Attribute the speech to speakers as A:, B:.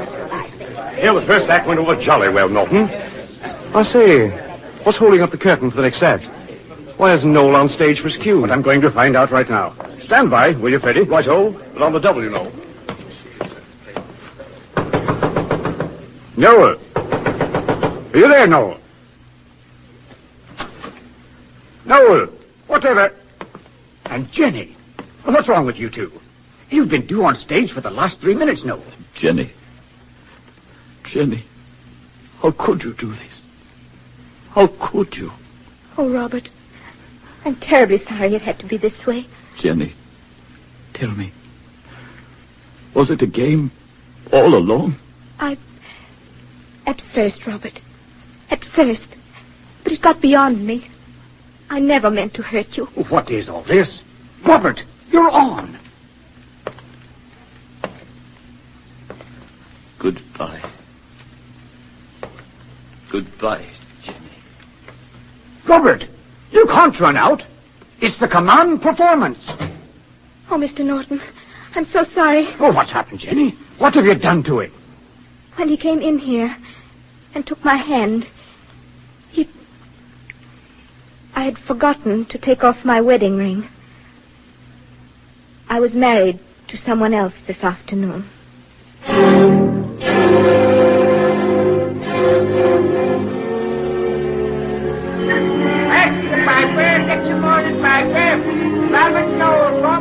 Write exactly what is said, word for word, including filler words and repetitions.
A: Here, the first act went over jolly well, Norton.
B: I say, what's holding up the curtain for the next act? Why isn't Noel on stage for his cue?
A: But I'm going to find out right now. Stand by, will you, Freddie? Right-o, but on the double, you know. Noel. Are you there, Noel? Noel, whatever... And Jenny. What's wrong with you two? You've been due on stage for the last three minutes, Noel.
C: Jenny. Jenny. How could you do this? How could you?
D: Oh, Robert. I'm terribly sorry it had to be this way.
C: Jenny, tell me. Was it a game all along?
D: I... At first, Robert. At first. But it got beyond me. I never meant to hurt you.
A: What is all this? Robert, you're on.
C: Goodbye. Goodbye, Jenny.
A: Robert, you can't run out. It's the command performance.
D: Oh, Mister Norton, I'm so sorry.
A: Oh, what's happened, Jenny? What have you done to him?
D: When he came in here and took my hand, he... I had forgotten to take off my wedding ring. I was married to someone else this afternoon.